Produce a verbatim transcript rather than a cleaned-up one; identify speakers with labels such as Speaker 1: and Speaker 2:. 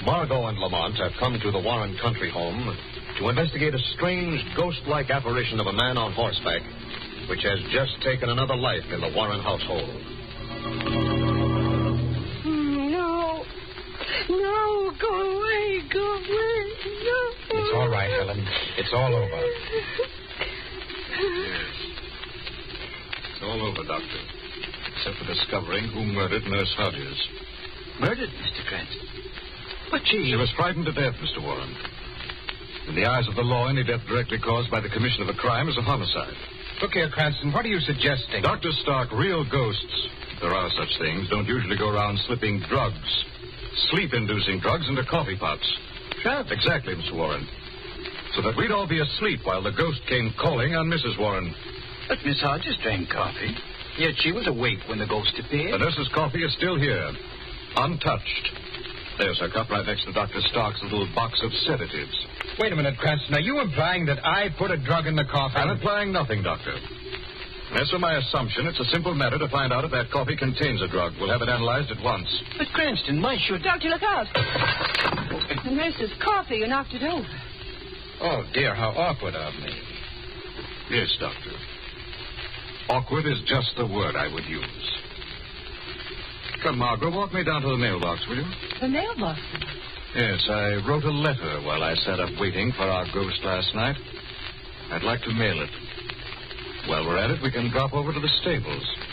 Speaker 1: Margot and Lamont have come to the Warren country home to investigate a strange, ghost-like apparition of a man on horseback, which has just taken another life in the Warren household.
Speaker 2: No. No, go away, go away. No.
Speaker 3: It's all right, Helen. It's all over.
Speaker 4: Yes. It's all over, Doctor. Except for discovering who murdered Nurse Hodges.
Speaker 5: Murdered, Mister Cranston? But she...
Speaker 4: She was frightened to death, Mister Warren. In the eyes of the law, any death directly caused by the commission of a crime is a homicide.
Speaker 3: Look here, Cranston, what are you suggesting?
Speaker 4: Doctor Stark, real ghosts, if there are such things, don't usually go around slipping drugs, sleep-inducing drugs into coffee pots.
Speaker 5: Sure.
Speaker 4: Exactly, Mister Warren. So that we'd all be asleep while the ghost came calling on Missus Warren.
Speaker 5: But Miss Hodges drank coffee. Yet she was awake when the ghost appeared.
Speaker 4: The nurse's coffee is still here, untouched. There's her cup right next to Doctor Stark's little box of sedatives.
Speaker 3: Wait a minute, Cranston. Are you implying that I put a drug in the coffee?
Speaker 4: I'm implying nothing, Doctor. As for my assumption, it's a simple matter to find out if that coffee contains a drug. We'll have it analyzed at once.
Speaker 5: But Cranston, why should...
Speaker 2: Doctor, look out. The nurse's coffee. You knocked it over.
Speaker 3: Oh, dear, how awkward of me.
Speaker 4: Yes, Doctor. Awkward is just the word I would use. Come, Margaret, walk me down to the mailbox, will you?
Speaker 2: The mailbox?
Speaker 4: Yes, I wrote a letter while I sat up waiting for our ghost last night. I'd like to mail it. While we're at it, we can drop over to the stables.